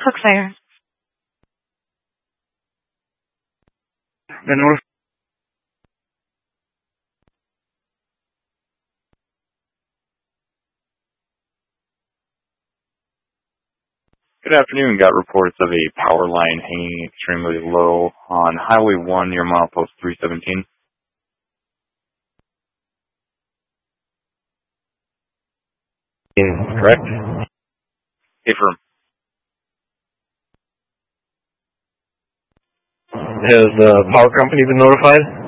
Hookfire. The north. Good afternoon. Got reports of a power line hanging extremely low on Highway 1 near milepost 317. Correct? Affirm. Has the power company been notified?